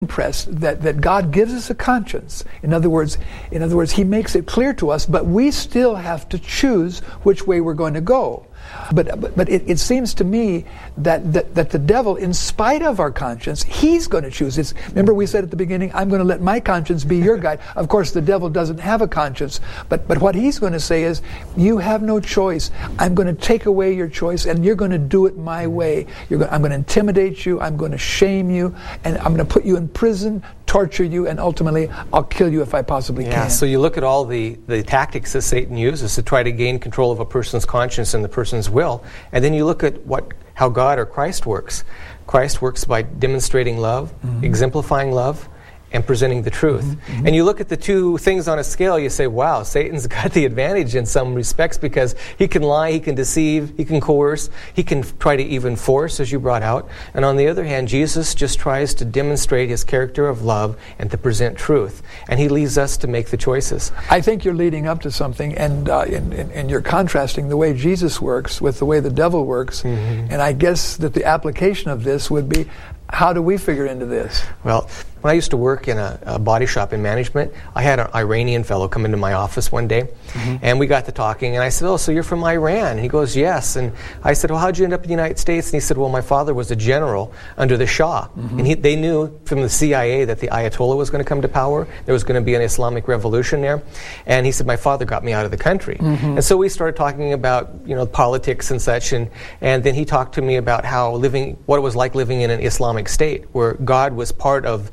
impressed that God gives us a conscience. In other words, He makes it clear to us, but we still have to choose which way we're going to go. But it seems to me that the devil, in spite of our conscience, he's going to choose. Remember we said at the beginning, I'm going to let my conscience be your guide. Of course, the devil doesn't have a conscience. But what he's going to say is, you have no choice. I'm going to take away your choice, and you're going to do it my way. I'm going to intimidate you. I'm going to shame you. And I'm going to put you in prison, torture you, and ultimately I'll kill you if I possibly can. Yeah, so you look at all the tactics that Satan uses to try to gain control of a person's conscience and the person's will, and then you look at how God or Christ works. Christ works by demonstrating love, exemplifying love, and presenting the truth. And you look at the two things on a scale, you say, wow, Satan's got the advantage in some respects because he can lie, he can deceive, he can coerce, he can try to even force, as you brought out. And on the other hand, Jesus just tries to demonstrate his character of love and to present truth. And he leaves us to make the choices. I think you're leading up to something, and you're contrasting the way Jesus works with the way the devil works. And I guess that the application of this would be, how do we figure into this? Well, when I used to work in a body shop in management, I had an Iranian fellow come into my office one day, and we got to talking, and I said, oh, so you're from Iran? And he goes, yes. And I said, well, how'd you end up in the United States? And he said, well, my father was a general under the Shah, and they knew from the CIA that the Ayatollah was going to come to power. There was going to be an Islamic revolution there. And he said, my father got me out of the country. And so we started talking about, politics and such, and then he talked to me about what it was like living in an Islamic state, where God was part of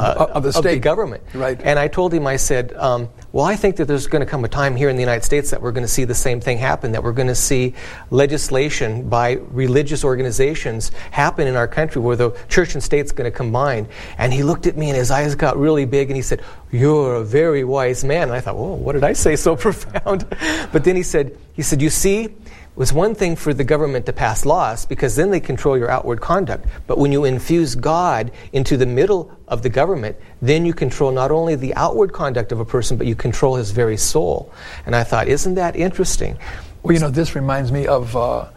the government. Right. And I told him, I said, well, I think that there's going to come a time here in the United States that we're going to see the same thing happen, that we're going to see legislation by religious organizations happen in our country where the church and state's going to combine. And he looked at me and his eyes got really big and he said, you're a very wise man. And I thought, whoa, what did I say so profound? But then he said, you see, it was one thing for the government to pass laws because then they control your outward conduct. But when you infuse God into the middle of the government, then you control not only the outward conduct of a person, but you control his very soul. And I thought, isn't that interesting? Well, this reminds me of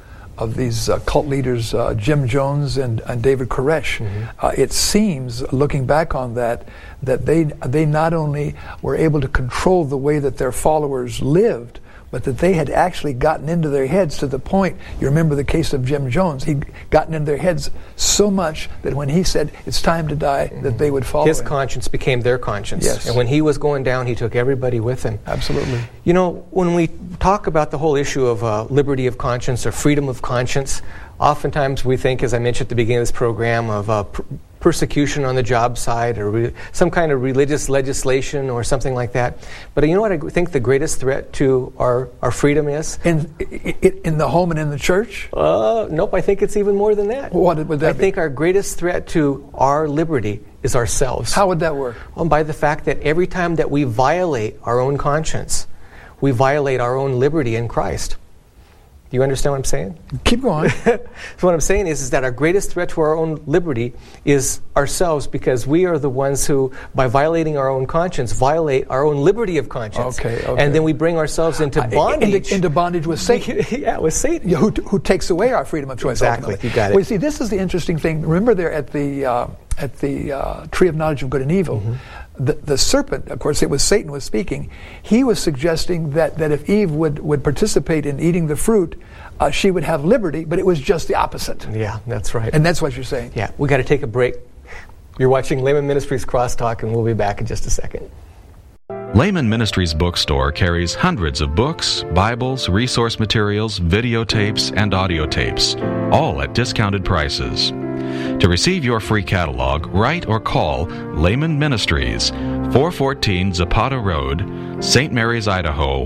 these cult leaders, Jim Jones and David Koresh. It seems, looking back on that they not only were able to control the way that their followers lived, but that they had actually gotten into their heads to the point, you remember the case of Jim Jones, he'd gotten into their heads so much that when he said it's time to die, that they would follow his him. Conscience became their conscience. Yes. And when he was going down, he took everybody with him. Absolutely. When we talk about the whole issue of liberty of conscience or freedom of conscience, oftentimes we think, as I mentioned at the beginning of this program, of persecution on the job site or some kind of religious legislation or something like that. But you know what I think the greatest threat to our freedom is? In the home and in the church? Nope, I think it's even more than that. What would that be? I think our greatest threat to our liberty is ourselves. How would that work? Well, by the fact that every time that we violate our own conscience, we violate our own liberty in Christ. Do you understand what I'm saying? Keep going. So what I'm saying is that our greatest threat to our own liberty is ourselves, because we are the ones who, by violating our own conscience, violate our own liberty of conscience. Okay. And then we bring ourselves into bondage. Into bondage with Satan. Yeah, with Satan. Who takes away our freedom of choice. Exactly. Ultimately. You got it. Well, you see, this is the interesting thing. Remember there at the tree of knowledge of good and evil, the serpent, of course, it was Satan was speaking. He was suggesting that if Eve would participate in eating the fruit, she would have liberty, but it was just the opposite. Yeah, that's right. And that's what you're saying. Yeah, we got to take a break. You're watching Layman Ministries Crosstalk, and we'll be back in just a second. Layman Ministries Bookstore carries hundreds of books, Bibles, resource materials, videotapes, and audio tapes, all at discounted prices. To receive your free catalog, write or call Layman Ministries, 414 Zapata Road, St. Mary's, Idaho,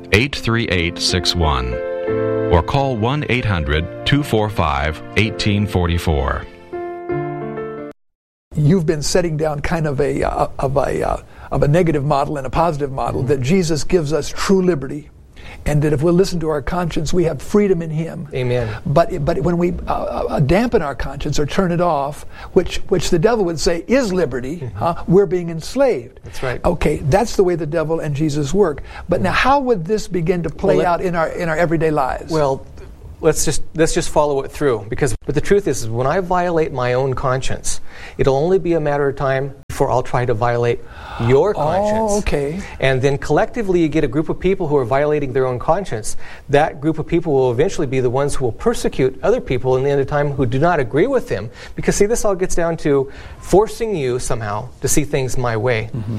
83861. Or call 1-800-245-1844. You've been setting down kind of a negative model and a positive model, that Jesus gives us true liberty, and that if we'll listen to our conscience, we have freedom in Him. Amen. But when we dampen our conscience or turn it off, which the devil would say is liberty, we're being enslaved. That's right. Okay, that's the way the devil and Jesus work. But now, how would this begin to play out in our everyday lives? Well, let's just follow it through, but the truth is when I violate my own conscience, it'll only be a matter of time before I'll try to violate your conscience. Oh, okay. And then collectively you get a group of people who are violating their own conscience. That group of people will eventually be the ones who will persecute other people in the end of time who do not agree with them. Because see, this all gets down to forcing you somehow to see things my way. Mm-hmm.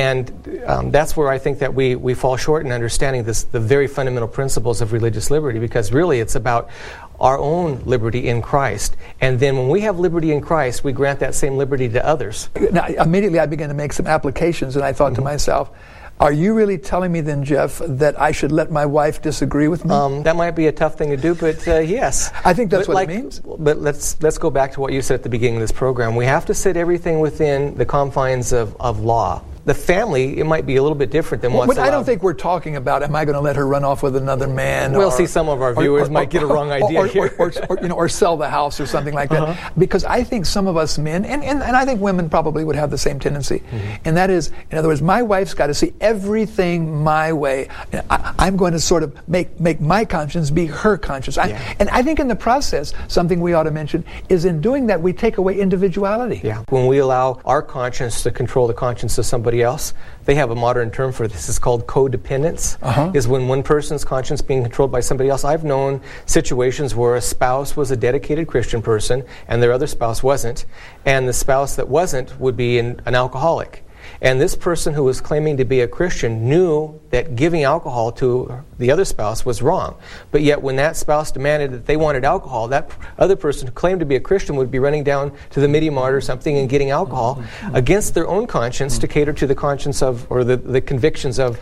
And that's where I think that we fall short in understanding the very fundamental principles of religious liberty, because really it's about our own liberty in Christ. And then when we have liberty in Christ, we grant that same liberty to others. Now, immediately I began to make some applications, and I thought to myself, are you really telling me then, Jeff, that I should let my wife disagree with me? That might be a tough thing to do, but yes. I think that's what it means. But let's go back to what you said at the beginning of this program. We have to set everything within the confines of law. The family, it might be a little bit different than what's allowed. But I don't think we're talking about, am I going to let her run off with another man? We'll see, some of our viewers might get a wrong idea here. Or sell the house or something like that. Because I think some of us men, and I think women probably would have the same tendency, and that is, in other words, my wife's got to see everything my way. I'm going to sort of make my conscience be her conscience. And I think in the process, something we ought to mention is in doing that, we take away individuality. Yeah. When we allow our conscience to control the conscience of somebody else, they have a modern term for this. It's called codependence. Is when one person's conscience being controlled by somebody else. I've known situations where a spouse was a dedicated Christian person and their other spouse wasn't, and the spouse that wasn't would be an alcoholic. And this person who was claiming to be a Christian knew that giving alcohol to the other spouse was wrong. But yet when that spouse demanded that they wanted alcohol, that other person who claimed to be a Christian would be running down to the Midi Mart or something and getting alcohol against their own conscience to cater to the conscience of, or the convictions of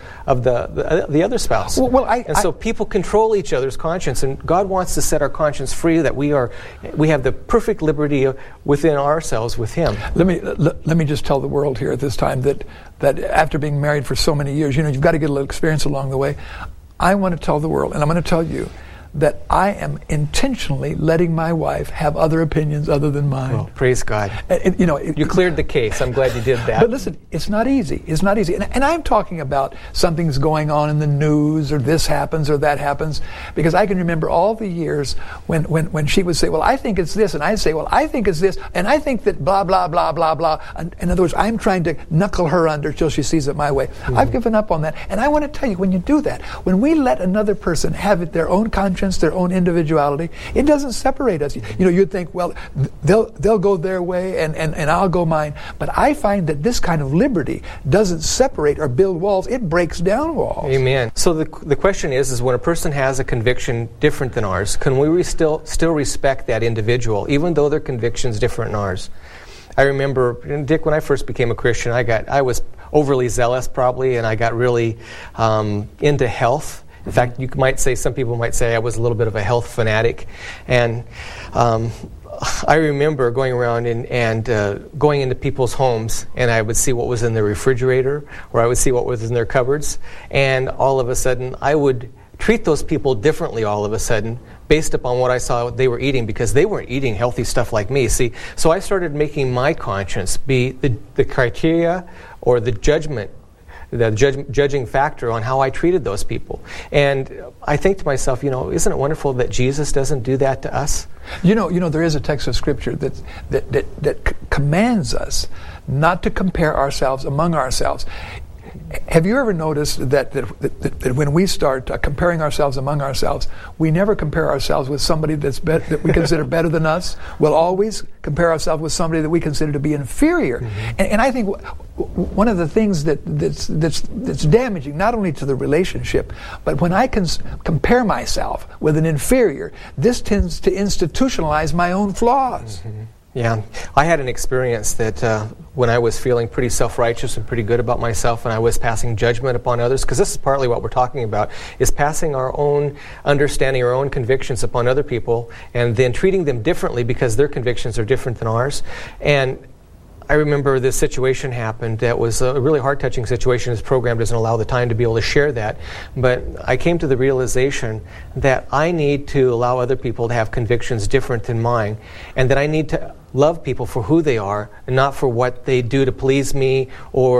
the other spouse. So people control each other's conscience, and God wants to set our conscience free, that we have the perfect liberty within ourselves with Him. Let me just tell the world here at this time that after being married for so many years, you've got to get a little experience along the way. I want to tell the world, and I'm going to tell you, that I am intentionally letting my wife have other opinions other than mine. Oh, praise God. You cleared the case. I'm glad you did that. But listen, it's not easy. It's not easy. And I'm talking about something's going on in the news, or this happens or that happens, because I can remember all the years when she would say, well, I think it's this, and I'd say, well, I think it's this, and I think that blah, blah, blah, blah, blah. In other words, I'm trying to knuckle her under till she sees it my way. I've given up on that. And I want to tell you, when you do that, when we let another person have it, their own conscience, their own individuality, it doesn't separate us. You'd think, well, they'll go their way and I'll go mine. But I find that this kind of liberty doesn't separate or build walls. It breaks down walls. Amen. So the question is when a person has a conviction different than ours, can we still respect that individual, even though their conviction's different than ours? I remember, Dick, when I first became a Christian, I was overly zealous probably, and I got really into health. In fact, some people might say I was a little bit of a health fanatic. And I remember going around and going into people's homes, and I would see what was in their refrigerator, or I would see what was in their cupboards, and all of a sudden I would treat those people differently all of a sudden based upon what I saw they were eating, because they weren't eating healthy stuff like me. See, so I started making my conscience be the criteria or the judgment, the judging factor on how I treated those people. And I think to myself, isn't it wonderful that Jesus doesn't do that to us? There is a text of Scripture that commands us not to compare ourselves among ourselves. Have you ever noticed that when we start comparing ourselves among ourselves, we never compare ourselves with somebody that we consider better than us? We'll always compare ourselves with somebody that we consider to be inferior. And I think one of the things that's damaging, not only to the relationship, but when I can compare myself with an inferior, this tends to institutionalize my own flaws. Yeah, I had an experience that when I was feeling pretty self-righteous and pretty good about myself, and I was passing judgment upon others, because this is partly what we're talking about, is passing our own understanding, our own convictions upon other people, and then treating them differently because their convictions are different than ours. And I remember this situation happened that was a really heart-touching situation. This program doesn't allow the time to be able to share that. But I came to the realization that I need to allow other people to have convictions different than mine, and that I need to love people for who they are and not for what they do to please me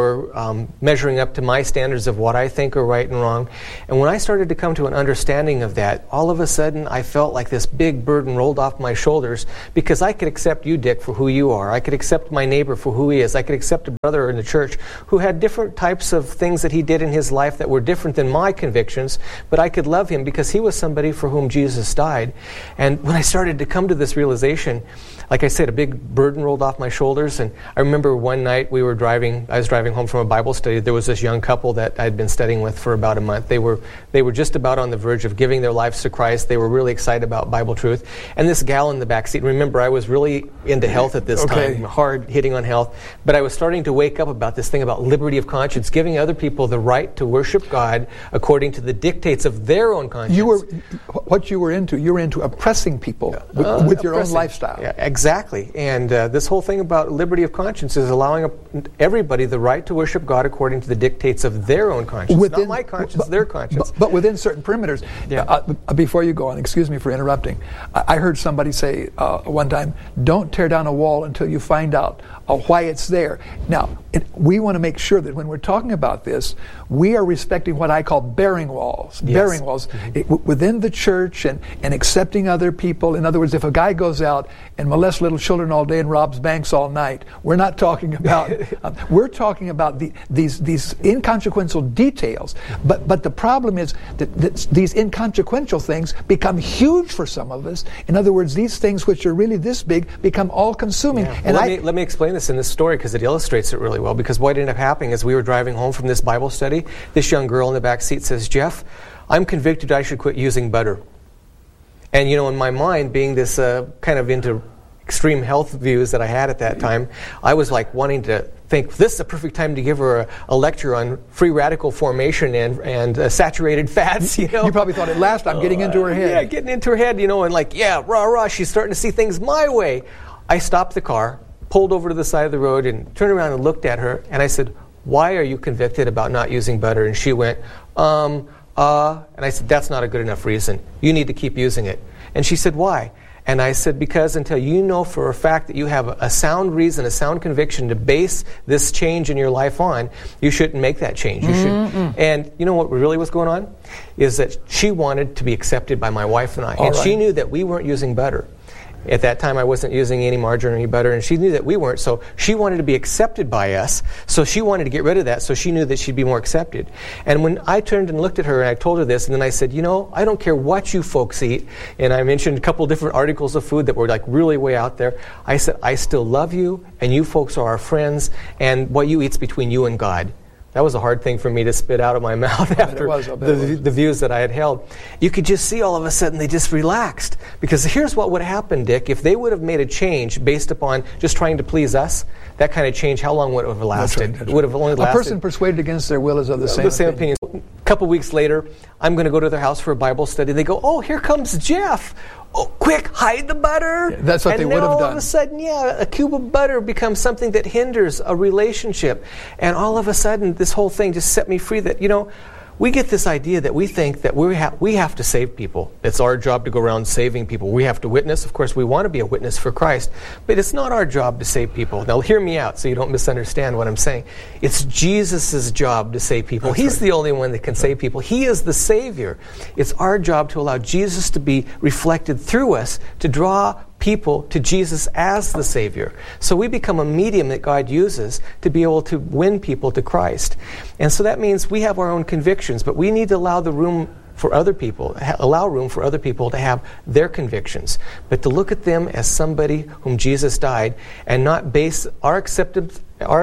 or measuring up to my standards of what I think are right and wrong. And when I started to come to an understanding of that, all of a sudden I felt like this big burden rolled off my shoulders, because I could accept you, Dick, for who you are. I could accept my neighbor for who he is. I could accept a brother in the church who had different types of things that he did in his life that were different than my convictions, but I could love him because he was somebody for whom Jesus died. And when I started to come to this realization, like I said, a big burden rolled off my shoulders. And I remember one night I was driving home from a Bible study. There was this young couple that I'd been studying with for about a month. They were just about on the verge of giving their lives to Christ. They were really excited about Bible truth. And this gal in the back seat, remember, I was really into health at this time, hard hitting on health. But I was starting to wake up about this thing about liberty of conscience, giving other people the right to worship God according to the dictates of their own conscience. You were into oppressing people with your own lifestyle. Yeah, exactly. And this whole thing about liberty of conscience is allowing everybody the right to worship God according to the dictates of their own conscience. Not my conscience, their conscience. But within certain perimeters. Yeah. Before you go on, excuse me for interrupting, I heard somebody say one time, don't tear down a wall until you find out why it's there. Now, we want to make sure that when we're talking about this, we are respecting what I call bearing walls. Yes. Bearing walls within the church and accepting other people. In other words, if a guy goes out and molests little children all day and robs banks all night, we're not talking about. We're talking about these inconsequential details. But the problem is that these inconsequential things become huge for some of us. In other words, these things which are really this big become all-consuming. Yeah. And let me explain this in this story because it illustrates it really well. Because what ended up happening is we were driving home from this Bible study. This young girl in the back seat says, Jeff, I'm convicted I should quit using butter. And, in my mind, being this kind of into extreme health views that I had at that time, I was like wanting to think, this is the perfect time to give her a lecture on free radical formation and saturated fats, You probably thought, at last I'm getting into her head. Yeah, getting into her head, and like, yeah, rah, she's starting to see things my way. I stopped the car, pulled over to the side of the road, and turned around and looked at her, and I said, why are you convicted about not using butter? And she went, and I said, that's not a good enough reason. You need to keep using it. And she said, why? And I said, because until you know for a fact that you have a sound reason, a sound conviction to base this change in your life on, you shouldn't make that change. You shouldn't. And you know what really was going on? Is that she wanted to be accepted by my wife and I. And she knew that we weren't using butter. At that time, I wasn't using any margarine or any butter, and she knew that we weren't, so she wanted to be accepted by us, so she wanted to get rid of that, so she knew that she'd be more accepted. And when I turned and looked at her, and I told her this, and then I said, I don't care what you folks eat, and I mentioned a couple different articles of food that were like really way out there. I said, I still love you, and you folks are our friends, and what you eat's between you and God. That was a hard thing for me to spit out of my mouth after the views that I had held. You could just see all of a sudden they just relaxed. Because here's what would happen, Dick. If they would have made a change based upon just trying to please us, that kind of change, how long would it have lasted? That's right. It would have only lasted. A person persuaded against their will is of the same opinion. A couple weeks later, I'm going to go to their house for a Bible study. They go, oh, here comes Jeff. Oh, quick, hide the butter. Yeah, that's what they would have done. And all of a sudden, a cube of butter becomes something that hinders a relationship. And all of a sudden, this whole thing just set me free that, we get this idea that we think that we have to save people. It's our job to go around saving people. We have to witness. Of course, we want to be a witness for Christ. But it's not our job to save people. Now, hear me out so you don't misunderstand what I'm saying. It's Jesus' job to save people. He's the only one that can save people. He is the Savior. It's our job to allow Jesus to be reflected through us to draw people to Jesus as the Savior. So we become a medium that God uses to be able to win people to Christ. And so that means we have our own convictions, but we need to allow room for other people to have their convictions, but to look at them as somebody whom Jesus died and not base our acceptance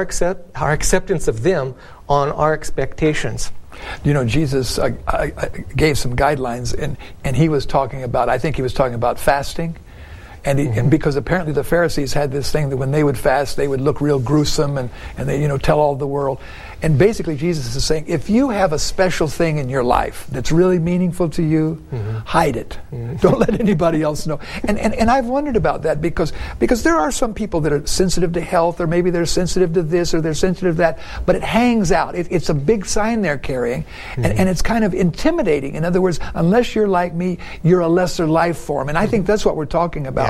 of them on our expectations. Jesus gave some guidelines, and he was talking about fasting. And because apparently the Pharisees had this thing that when they would fast, they would look real gruesome and they, tell all the world. And basically Jesus is saying, if you have a special thing in your life that's really meaningful to you, hide it. Don't let anybody else know. And I've wondered about that because there are some people that are sensitive to health, or maybe they're sensitive to this or they're sensitive to that, but it hangs out. It's a big sign they're carrying, and it's kind of intimidating. In other words, unless you're like me, you're a lesser life form. And I think that's what we're talking about.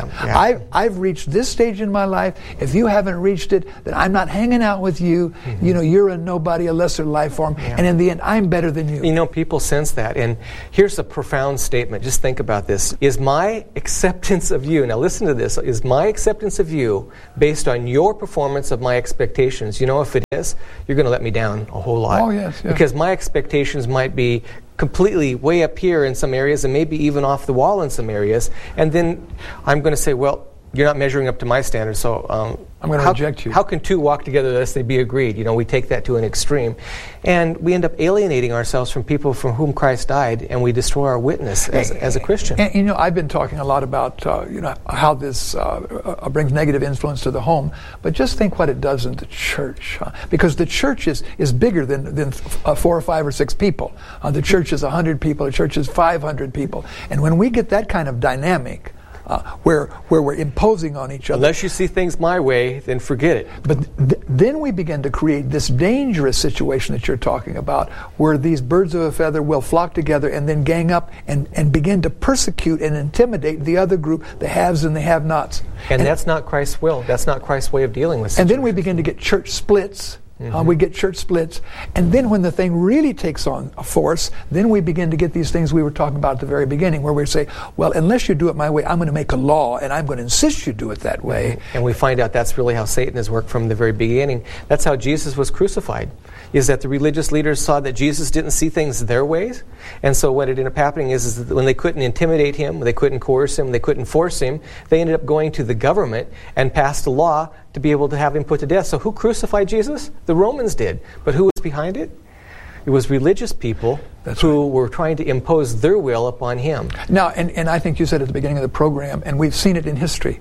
Yeah. I've reached this stage in my life. If you haven't reached it, then I'm not hanging out with you. You know, you're a nobody, a lesser life form. Yeah. And in the end, I'm better than you. You know, people sense that. And here's a profound statement. Just think about this. Is my acceptance of you, now listen to this, is my acceptance of you based on your performance of my expectations? You know, if it is, you're going to let me down a whole lot. Oh, yes. Because my expectations might be completely way up here in some areas and maybe even off the wall in some areas. And then I'm going to say, well, you're not measuring up to my standards, so I'm going to reject you. How can two walk together unless they be agreed? You know, we take that to an extreme. And we end up alienating ourselves from people from whom Christ died, and we destroy our witness as a Christian. And, you know, I've been talking a lot about, you know, how this brings negative influence to the home, but just think what it does in the church. Because the church is bigger than 4 or 5 or 6 people. The church is 100 people, the church is 500 people. And when we get that kind of dynamic, where we're imposing on each other. Unless you see things my way, then forget it. But then we begin to create this dangerous situation that you're talking about, where these birds of a feather will flock together and then gang up and begin to persecute and intimidate the other group, the haves and the have-nots. And that's not Christ's will. That's not Christ's way of dealing with situations. And then we begin to get church splits. We get church splits. And then when the thing really takes on a force, then we begin to get these things we were talking about at the very beginning, where we say, well, unless you do it my way, I'm going to make a law, and I'm going to insist you do it that way. And we find out that's really how Satan has worked from the very beginning. That's how Jesus was crucified, is that the religious leaders saw that Jesus didn't see things their ways. And so what ended up happening is that when they couldn't intimidate him, they couldn't coerce him, they couldn't force him, they ended up going to the government and passed a law to be able to have him put to death. So who crucified Jesus? The Romans did. But who was behind it? It was religious people who were trying to impose their will upon him. Now, and I think you said at the beginning of the program, and we've seen it in history,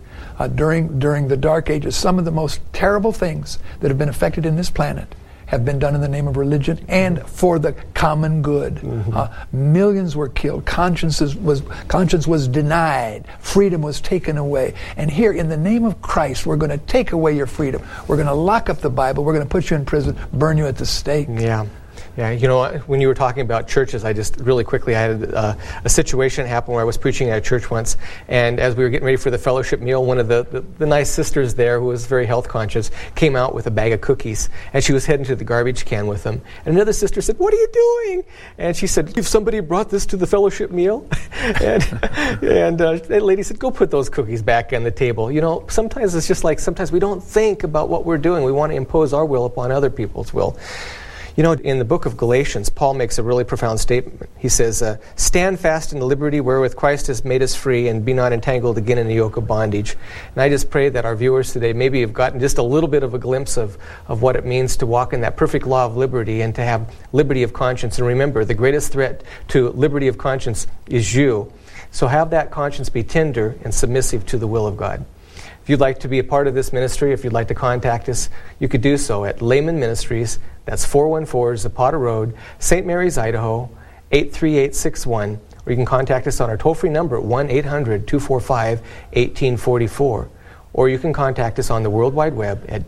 during the Dark Ages, some of the most terrible things that have been affected in this planet have been done in the name of religion and for the common good. Millions were killed. Conscience was denied. Freedom was taken away. And here, in the name of Christ, we're going to take away your freedom. We're going to lock up the Bible. We're going to put you in prison, burn you at the stake. Yeah, you know, when you were talking about churches, I just really quickly, I had a situation happen where I was preaching at a church once, and as we were getting ready for the fellowship meal, one of the nice sisters there, who was very health conscious, came out with a bag of cookies, and she was heading to the garbage can with them. And another sister said, "What are you doing?" And she said, "If somebody brought this to the fellowship meal," and that lady said, "Go put those cookies back on the table." You know, sometimes it's just like, sometimes we don't think about what we're doing. We want to impose our will upon other people's will. You know, in the book of Galatians, Paul makes a really profound statement. He says, "Stand fast in the liberty wherewith Christ has made us free, and be not entangled again in the yoke of bondage." And I just pray that our viewers today maybe have gotten just a little bit of a glimpse of what it means to walk in that perfect law of liberty and to have liberty of conscience. And remember, the greatest threat to liberty of conscience is you. So have that conscience be tender and submissive to the will of God. If you'd like to be a part of this ministry, if you'd like to contact us, you could do so at Layman Ministries. That's 414 Zapata Road, St. Mary's, Idaho, 83861. Or you can contact us on our toll-free number at 1-800-245-1844. Or you can contact us on the World Wide Web at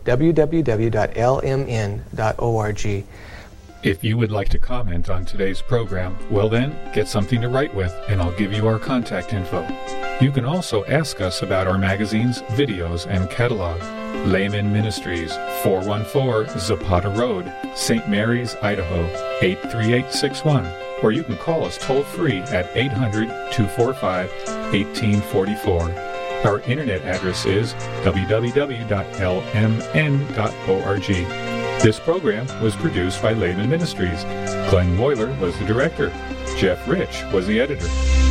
www.lmn.org. If you would like to comment on today's program, well then, get something to write with, and I'll give you our contact info. You can also ask us about our magazines, videos, and catalog. Layman Ministries, 414 Zapata Road, St. Mary's, Idaho, 83861. Or you can call us toll-free at 800-245-1844. Our internet address is www.lmn.org. This program was produced by Layman Ministries. Glenn Moyler was the director. Jeff Rich was the editor.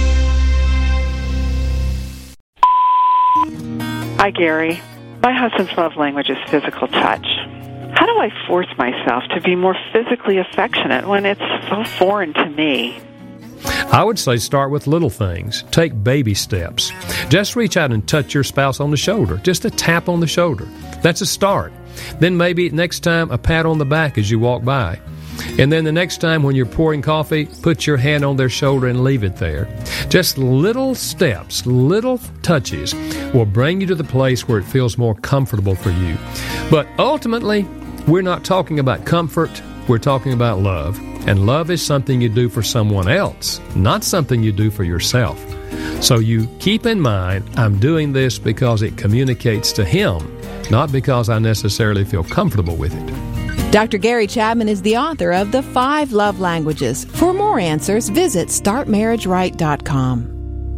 Hi, Gary. My husband's love language is physical touch. How do I force myself to be more physically affectionate when it's so foreign to me? I would say start with little things. Take baby steps. Just reach out and touch your spouse on the shoulder. Just a tap on the shoulder. That's a start. Then maybe next time a pat on the back as you walk by. And then the next time when you're pouring coffee, put your hand on their shoulder and leave it there. Just little steps, little touches will bring you to the place where it feels more comfortable for you. But ultimately, we're not talking about comfort, we're talking about love. And love is something you do for someone else, not something you do for yourself. So you keep in mind, I'm doing this because it communicates to Him, not because I necessarily feel comfortable with it. Dr. Gary Chapman is the author of The 5 Love Languages. For more answers, visit StartMarriageRight.com.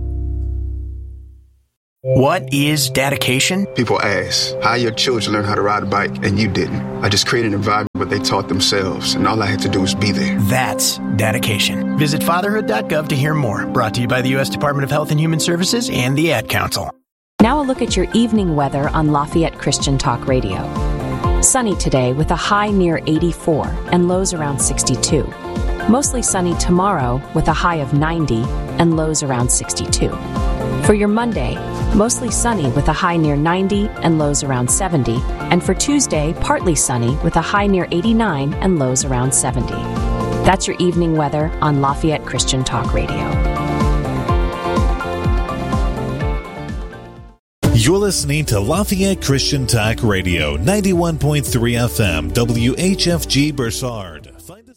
What is dedication? People ask, how your children learn how to ride a bike and you didn't? I just created an environment where they taught themselves, and all I had to do was be there. That's dedication. Visit fatherhood.gov to hear more. Brought to you by the U.S. Department of Health and Human Services and the Ad Council. Now a look at your evening weather on Lafayette Christian Talk Radio. Sunny today with a high near 84 and lows around 62. Mostly sunny tomorrow with a high of 90 and lows around 62. For your Monday, mostly sunny with a high near 90 and lows around 70. And for Tuesday, partly sunny with a high near 89 and lows around 70. That's your evening weather on Lafayette Christian Talk Radio. You're listening to Lafayette Christian Talk Radio, 91.3 FM, WHFG Bursard.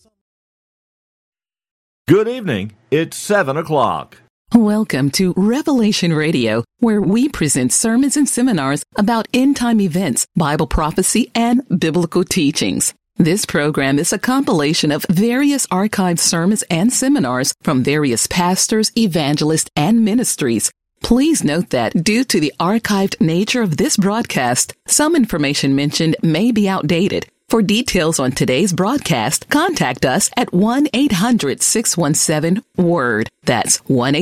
Good evening. It's 7 o'clock. Welcome to Revelation Radio, where we present sermons and seminars about end-time events, Bible prophecy, and biblical teachings. This program is a compilation of various archived sermons and seminars from various pastors, evangelists, and ministries. Please note that due to the archived nature of this broadcast, some information mentioned may be outdated. For details on today's broadcast, contact us at 1-800-617-WORD. That's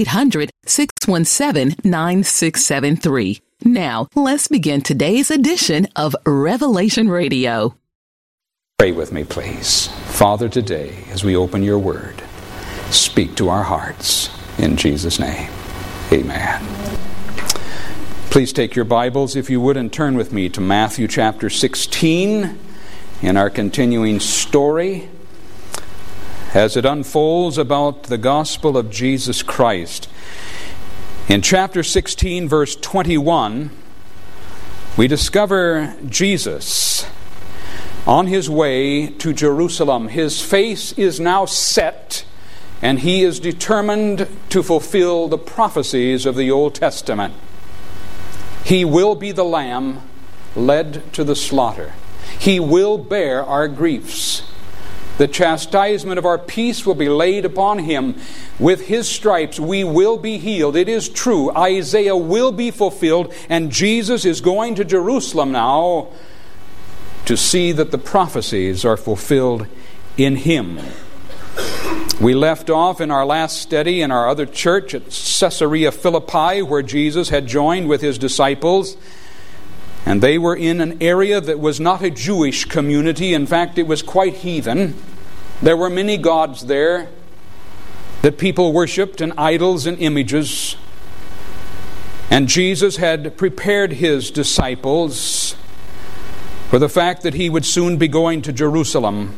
1-800-617-9673. Now, let's begin today's edition of Revelation Radio. Pray with me, please. Father, today, as we open your word, speak to our hearts. In Jesus' name, amen. Please take your Bibles, if you would, and turn with me to Matthew chapter 16. In our continuing story, as it unfolds about the gospel of Jesus Christ. In chapter 16, verse 21, we discover Jesus on his way to Jerusalem. His face is now set, and he is determined to fulfill the prophecies of the Old Testament. He will be the Lamb led to the slaughter. He will bear our griefs. The chastisement of our peace will be laid upon him. With his stripes we will be healed. It is true. Isaiah will be fulfilled, and Jesus is going to Jerusalem now to see that the prophecies are fulfilled in him. We left off in our last study in our other church at Caesarea Philippi, where Jesus had joined with his disciples. And they were in an area that was not a Jewish community. In fact, it was quite heathen. There were many gods there that people worshipped, and idols and images. And Jesus had prepared his disciples for the fact that he would soon be going to Jerusalem.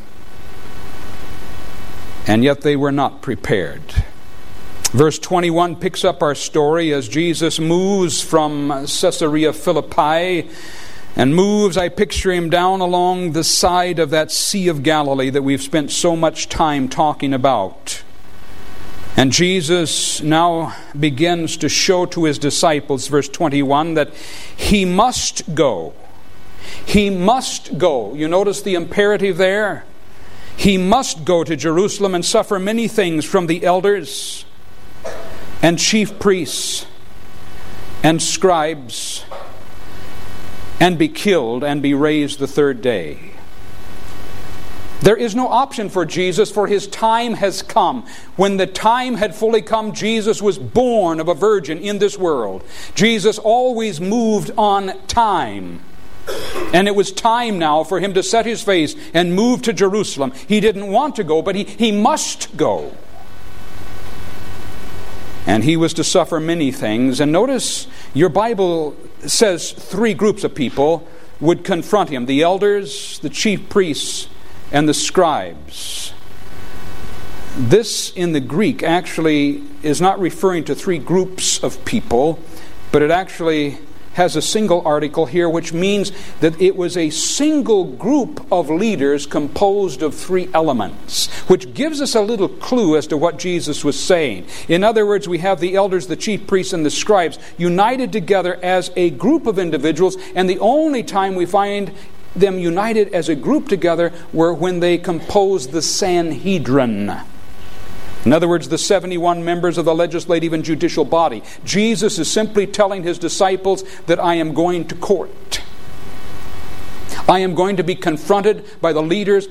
And yet they were not prepared. Verse 21 picks up our story as Jesus moves from Caesarea Philippi and moves, I picture him down along the side of that Sea of Galilee that we've spent so much time talking about. And Jesus now begins to show to his disciples, verse 21, that he must go. He must go. You notice the imperative there? He must go to Jerusalem and suffer many things from the elders and chief priests and scribes, and be killed and be raised the third day. There is no option for Jesus, for his time has come. When the time had fully come, Jesus was born of a virgin in this world. Jesus always moved on time. And it was time now for him to set his face and move to Jerusalem. He didn't want to go, but he must go. And he was to suffer many things. And notice your Bible says 3 groups of people would confront him: the elders, the chief priests, and the scribes. This in the Greek actually is not referring to 3 groups of people, but it actually has a single article here, which means that it was a single group of leaders composed of three elements, which gives us a little clue as to what Jesus was saying. In other words, we have the elders, the chief priests, and the scribes united together as a group of individuals, and the only time we find them united as a group together were when they composed the Sanhedrin. In other words, the 71 members of the legislative and judicial body. Jesus is simply telling his disciples that I am going to court. I am going to be confronted by the leaders